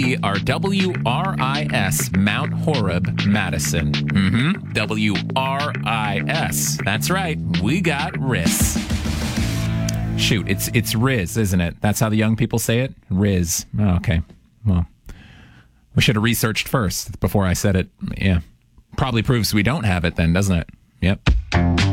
We are WRIS, Mount Horeb, Madison. WRIS. That's right. We got RIS. Shoot, it's Riz, isn't it? That's how the young people say it? Riz. Oh, okay. Well, we should have researched first before I said it. Yeah. Probably proves we don't have it then, doesn't it? Yep.